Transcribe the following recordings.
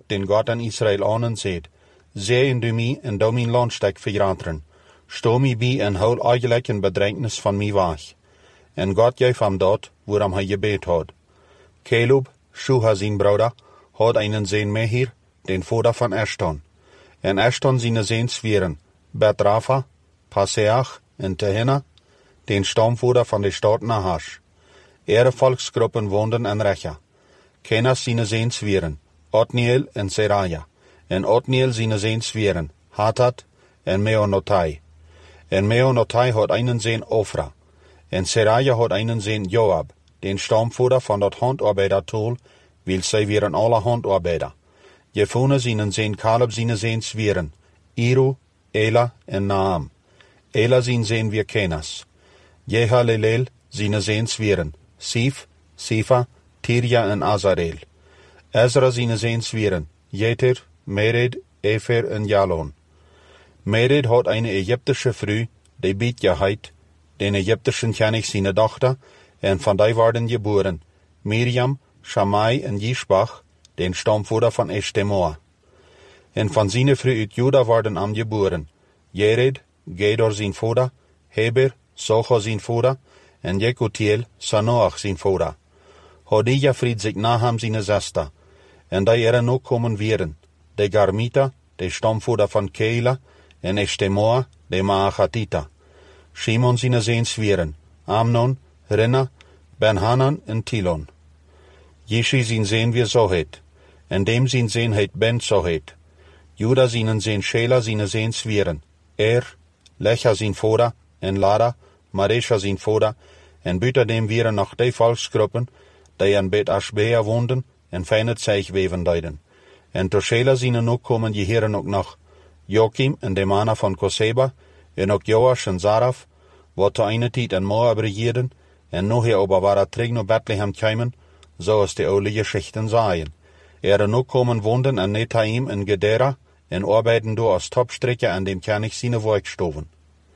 den Gott an Israël aan zet. Zij en du mij en do mijn landstek verjateren. Sto mij bij en hou eigenlijk een bedrängnis van mij weg. En God geef hem dat, waarom hij gebet had. Caleb, Shuha zijn broeder, had einen Seen Mehir, den vader van Eshton. En Eshton zijn Seens waren Bet-Rafa, Paseach en Tehinna, den stamvader van de stad Nahash. Ihre volksgruppen woonden in Recha. Kenas zijn Seens waren Otniel en Seraja. En Otniel zijn Seens waren Hatat en Meonotai. En Meonotai had einen Seen Ofra. En Seraja had einen Seen Joab, den stamvader van dat handarbeidertool, wil zij waren alle handarbeider. Jefone zijn Seen Caleb zijn Seens waren Iru, Ela en Naam. Ela zijn Seen weer Kenas. Jehalelel zijn Seens waren Sif, Sifa, Tirja en Azarel. Ezra zijn Seens waren Jeter, Mered, Efer en Jalon. Mered had eine Egyptische vrouw, die Bidja heit, den Egyptischen König seine dochter, en van die werden geboren Miriam, Shammai en Jishbach, den stamvader van Eshtemoa. En van zijn vrouw uit Juda werden am geboren Jered, Gedor zijn vader, Heber, Socha zijn vader, en Jekutiel, Sanoach zijn vader. Hodija fried zich Naham zijn zester, en die er ook komen waren, de Garmita, de stamvader van Keila, en Eshtemoa, de Maachatita. Shimon zijn Seens waren Amnon, Rinna, Ben-Hanan en Tilon. Jeshi zijn Seen weer Zohet, en dem zijn Seen heet Ben Zohet. Juda zijn Seen Shela zijn Seens waren Lecha zijn vader, en Lada, Maresha zijn vader, en buiten dem waren nog die volksgruppen, die aan Bet Ashbea woonden, en fijn het zeig weven deiden. En tot Shela zijn ook komen die heren ook nog Joachim en de mannen van Koseba, en ook Joash en Zaraf, wat te eine tijd in Moab regeerden, en nog hier ober waren terug naar Bethlehem kwamen, zoals de oude geschichten zeiden. Ook komen woonden in Netaim en Gedera, en arbeiden door als topstrekker aan dem König seine werkstoven.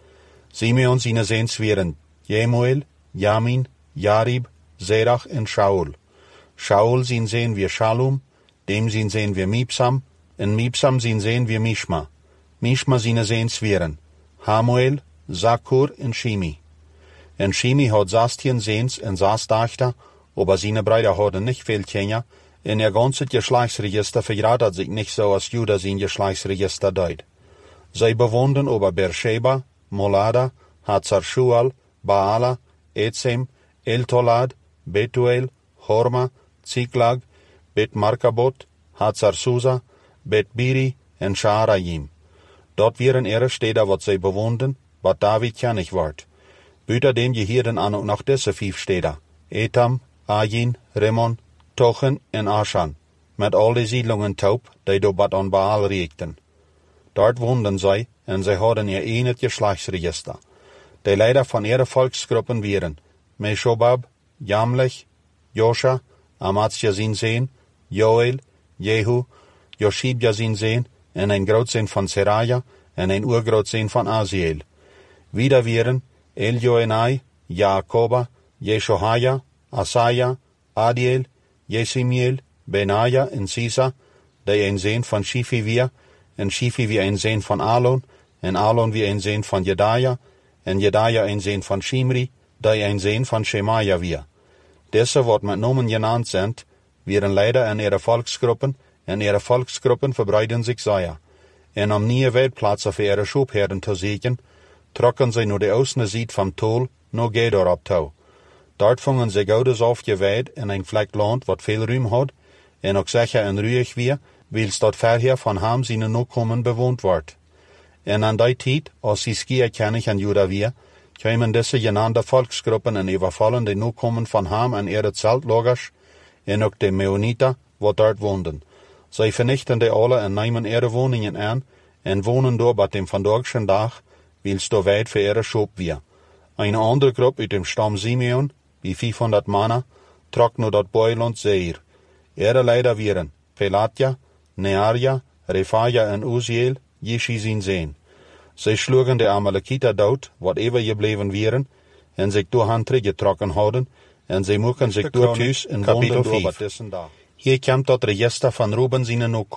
Simeon seine Seens waren Jemuel, Jamin, Jarib, Zerach en Shaul. Shaul zijn Seen wie Shalom, dem zijn Seen wie Mibsam, en Mibsam zijn Seen wie Mishma. Mishma seine Seens waren Hamuel, Zakur en Shimi. En Shimi had 16 Seens en 6 Dachter, aber seine Brüder hadden nicht viel Kinder, en ganze Geschlechtsregister verratet sich nicht so, als Juda sein Geschlechtsregister deut. Zij bewoonden over Beersheba, Molada, Hatzar-Shual, Baala, Etzem, El-Tolad, Betuel, Horma, Ziklag, Bet-Markabot, Hatzar-Susa, Bet-Biri en Shaarayim. Dort waren ihre Städte, wat zij bewoonden, wat David König ward. Buiten dem gehierden an ook nog deze 5 Städte, Etam, Ajin, Rimmon, Tochen en Ashan, met al die siedlungen taub, die door Bad an Baal reikten. Dort woonden zij, en zij hadden ihr enig Geschlechtsregister. Die Leider van ihre Volksgruppen waren Meshobab, Jamlech, Joscha, Amatsja zijn Seen, Joel, Jehu, Joshibja zijn Seen, en een grootzeen van Seraja, en een oergrootzeen van Aziel. Wieder waren Eljoenai, Jacoba, Jeshohaja, Asaja, Adiel, Jesimiel, Benaja en Sisa, die een Seen van Shifi weer, en Shifi weer een Seen van Alon, en Alon weer een Seen van Jedaja, en Jedaja een Seen van Shimri, die een Seen van Shemaja weer. Deze wat met nomen genannt zijn, waren leider in ihre Volksgruppen, en ihre Volksgruppen verbreiden zich zeer. En om nieuwe Weltplätze für ihre Schubherden te zieken, trokken zij naar de Oostenzijde van Tol, naar Gedor op touw. Dort vingen zij goudes aufgeweid in een vlek land wat veel ruim had, en ook zeker en ruhig weer, wils dat verher van Ham zijn Nachkommen bewohnt wordt. En aan die tijd, als Hiskia König en Juda weer, kwamen deze genannte Volksgruppen en overvallen de Nachkommen van Ham en ihre Zeltlagers, en ook de Meoniter, wat dort woonden. Zij vernichten die alle en nemen ihre woningen aan, en wonen door bij dem vandaagschen dag, wils door weit voor ihre Schop weer. Een andere groep uit dem stam Simeon, wie 500 Mann, trok naar dat Boiland Seir. Ihre Leider waren Pelatja, Nearja, Refaja en Uziel, Jeshi zijn Seen. Zij sloegen de Amalekiter dood, wat ever gebleven waren, en zich door hen teruggetrokken hadden, en zij moeken zich door thuis in woonden door wat dessen dag. Hier komt dat register van Ruben zijn